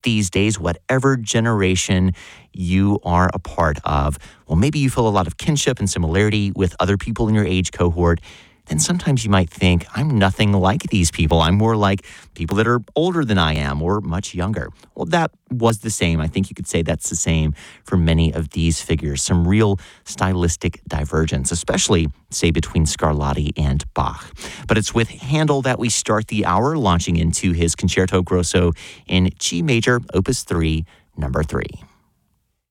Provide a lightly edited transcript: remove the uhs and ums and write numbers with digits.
these days, whatever generation you are a part of. Well, maybe you feel a lot of kinship and similarity with other people in your age cohort. Then sometimes you might think, I'm nothing like these people. I'm more like people that are older than I am or much younger. Well, that was the same. I think you could say that's the same for many of these figures. Some real stylistic divergence, especially, say, between Scarlatti and Bach. But it's with Handel that we start the hour, launching into his Concerto Grosso in G major, Opus 3, number 3.